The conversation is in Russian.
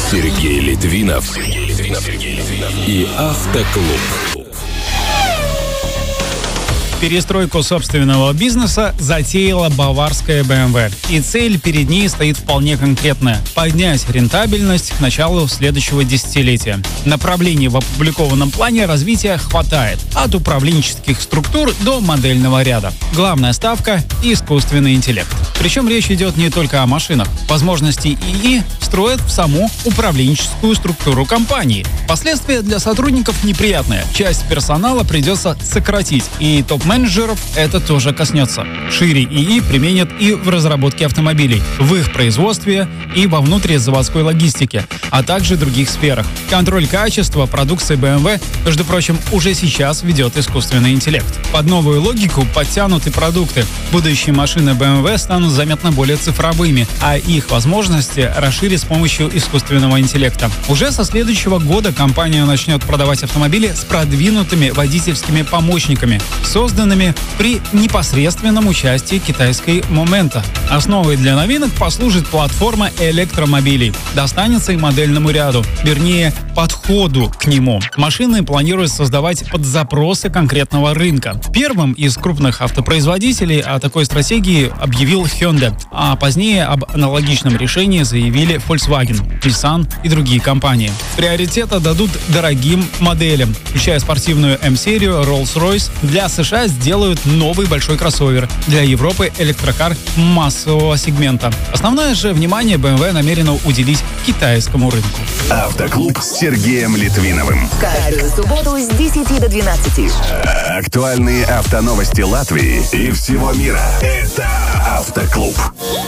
Сергей Литвинов и Автоклуб. Перестройку собственного бизнеса затеяла баварская BMW. И цель перед ней стоит вполне конкретная – поднять рентабельность к началу следующего десятилетия. Направлений в опубликованном плане развития хватает. От управленческих структур до модельного ряда. Главная ставка – искусственный интеллект. Причем речь идет не только о машинах. Возможности ИИ встроят в саму управленческую структуру компании. Последствия для сотрудников неприятные. Часть персонала придется сократить, и топ-менеджеров это тоже коснется. Шире ИИ применят и в разработке автомобилей, в их производстве и во внутризаводской логистике, а также в других сферах. Контроль качества продукции BMW, между прочим, уже сейчас ведет искусственный интеллект. Под новую логику подтянуты продукты. Будущие машины BMW станут заметно более цифровыми, а их возможности расширят с помощью искусственного интеллекта. Уже со следующего года компания начнет продавать автомобили с продвинутыми водительскими помощниками, созданными при непосредственном участии китайской Momenta. Основой для новинок послужит платформа электромобилей. Достанется и модельному ряду, вернее, подходу к нему. Машины планируют создавать под запросы конкретного рынка. Первым из крупных автопроизводителей о такой стратегии объявил Hyundai, а позднее об аналогичном решении заявили Volkswagen, Nissan и другие компании. Приоритет отдадут дорогим моделям, включая спортивную М-серию, Rolls-Royce. Для США сделают новый большой кроссовер, для Европы электрокар массового сегмента. Основное же внимание BMW намерено уделить китайскому рынку. Автоклуб с Сергеем Литвиновым. Каждую субботу с 10 до 12. Актуальные автоновости Латвии и всего мира. Это Автоклуб.